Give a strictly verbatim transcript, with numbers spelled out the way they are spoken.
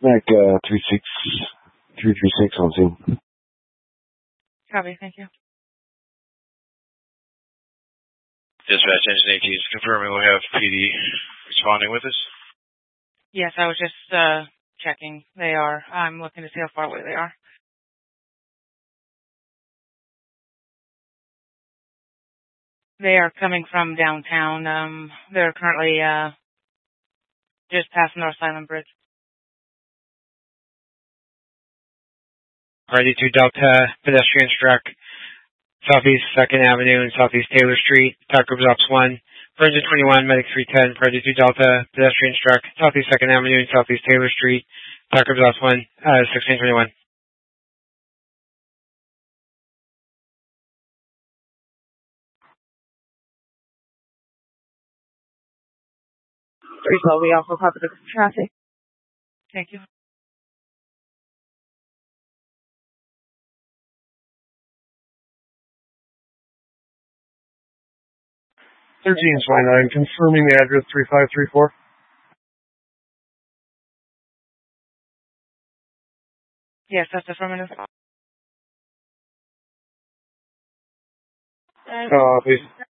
Mac uh, three six three three six on scene. Copy, thank you. Dispatch engine eighteen is confirming we have P D responding with us. Yes, I was just uh, checking. They are. I'm looking to see how far away they are. They are coming from downtown. Um, they're currently uh, just past North Island Bridge. R D two Delta, pedestrian struck Southeast second Avenue and Southeast Taylor Street. Talk Group Ops one. For engine twenty-one, Medic three ten, R D two Delta, pedestrian struck Southeast second Avenue and Southeast Taylor Street. Talk Group Ops one, uh, sixteen twenty-one. three twelve, we also copy the traffic. Thank you. thirteen twenty-nine, confirming the address three five three four. Yes, that's affirmative. Uh, please.